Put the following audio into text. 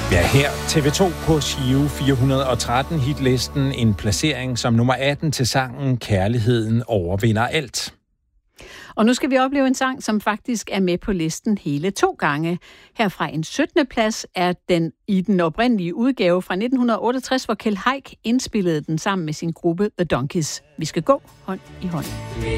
Ja, her TV2 på Giro 413 hitlisten en placering som nummer 18 til sangen Kærligheden overvinder alt. Og nu skal vi opleve en sang, som faktisk er med på listen hele 2 gange. Herfra en 17. plads er den i den oprindelige udgave fra 1968, hvor Kjeld Haik indspillede den sammen med sin gruppe The Donkeys. Vi skal gå hånd i hånd.